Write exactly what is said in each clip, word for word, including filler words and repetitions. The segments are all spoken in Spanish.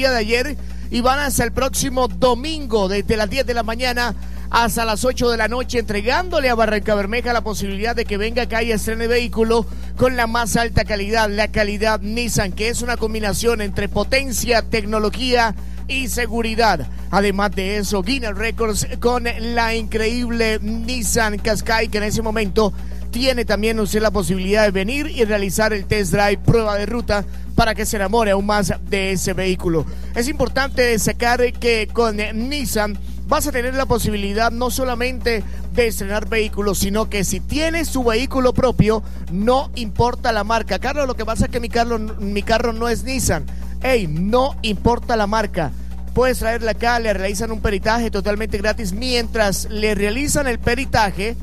día de ayer y van hasta el próximo domingo desde las diez de la mañana hasta las ocho de la noche, entregándole a Barrancabermeja la posibilidad de que venga acá y estrene vehículo con la más alta calidad, la calidad Nissan, que es una combinación entre potencia, tecnología y seguridad. Además de eso, Guinness Records con la increíble Nissan Qashqai, que en ese momento tiene también usted la posibilidad de venir y realizar el test drive, prueba de ruta, para que se enamore aún más de ese vehículo. Es importante destacar que con Nissan vas a tener la posibilidad no solamente de estrenar vehículos, sino que si tienes tu vehículo propio, no importa la marca. Carlos, lo que pasa es que mi carro, mi carro no es Nissan. Ey, no importa la marca. Puedes traerla acá, le realizan un peritaje totalmente gratis. Mientras le realizan el peritaje,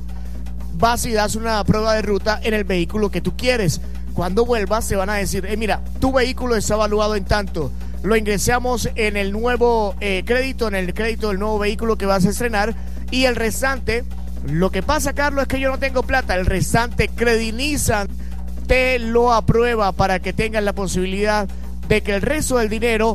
vas y das una prueba de ruta en el vehículo que tú quieres. Cuando vuelvas te van a decir, eh, mira, tu vehículo está evaluado en tanto. Lo ingresamos en el nuevo eh, crédito, en el crédito del nuevo vehículo que vas a estrenar. Y el restante, lo que pasa, Carlos, es que yo no tengo plata. El restante, Credit Nissan te lo aprueba para que tengas la posibilidad de que el resto del dinero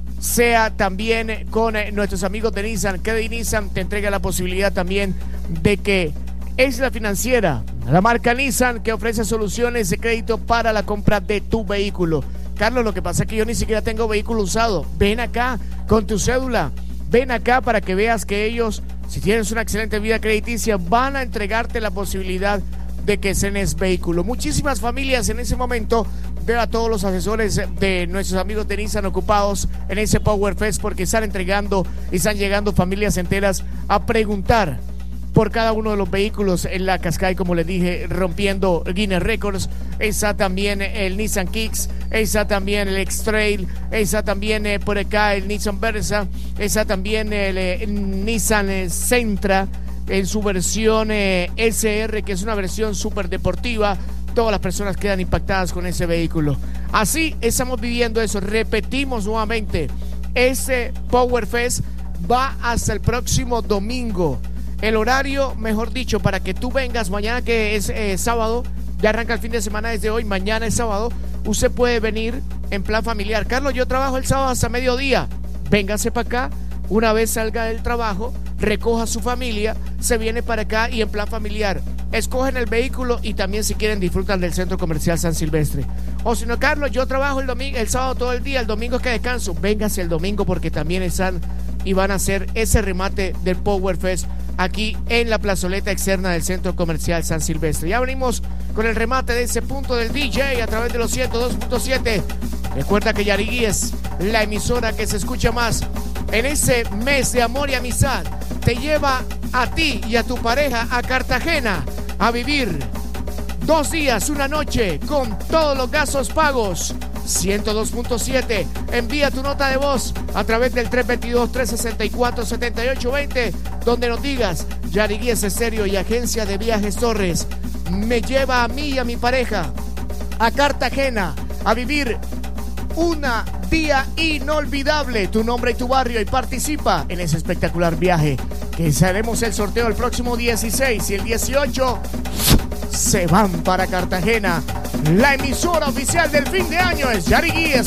sea también con eh, nuestros amigos de Nissan. Credit Nissan te entrega la posibilidad también de que es la financiera, la marca Nissan, que ofrece soluciones de crédito para la compra de tu vehículo. Carlos, lo que pasa es que yo ni siquiera tengo vehículo usado. Ven acá con tu cédula, ven acá para que veas que ellos, si tienes una excelente vida crediticia, van a entregarte la posibilidad de que estrenes vehículo. Muchísimas familias en ese momento, veo a todos los asesores de nuestros amigos de Nissan ocupados en ese Power Fest, porque están entregando y están llegando familias enteras a preguntar por cada uno de los vehículos en la Qashqai, como les dije, rompiendo Guinness Records. Está también el Nissan Kicks, está también el X-Trail, está también eh, por acá el Nissan Versa, está también el, eh, el Nissan eh, Sentra en su versión eh, S R, que es una versión súper deportiva. Todas las personas quedan impactadas con ese vehículo. Así estamos viviendo eso. Repetimos nuevamente, ese Power Fest va hasta el próximo domingo. El horario, mejor dicho, para que tú vengas mañana, que es eh, sábado, ya arranca el fin de semana desde hoy, mañana es sábado, usted puede venir en plan familiar. Carlos, yo trabajo el sábado hasta mediodía. Véngase para acá, una vez salga del trabajo, recoja a su familia, se viene para acá y en plan familiar. Escogen el vehículo y también, si quieren, disfrutan del Centro Comercial San Silvestre. O si no, Carlos, yo trabajo el domingo, el sábado todo el día, el domingo es que descanso. Véngase el domingo, porque también están y van a hacer ese remate del Power Fest aquí en la plazoleta externa del Centro Comercial San Silvestre. Ya venimos con el remate de ese punto del D J a través de los ciento dos punto siete. Recuerda que Yarigui es la emisora que se escucha más. En ese mes de amor y amistad, te lleva a ti y a tu pareja a Cartagena a vivir dos días, una noche, con todos los gastos pagos. ciento dos punto siete. Envía tu nota de voz a través del tres dos dos, tres seis cuatro, siete ocho dos cero, donde nos digas: Yarigui es Estéreo y Agencia de Viajes Torres me lleva a mí y a mi pareja a Cartagena a vivir un día inolvidable. Tu nombre y tu barrio, y participa en ese espectacular viaje, que haremos el sorteo el próximo dieciséis y el dieciocho. Se van para Cartagena. La emisora oficial del fin de año es Yarigui.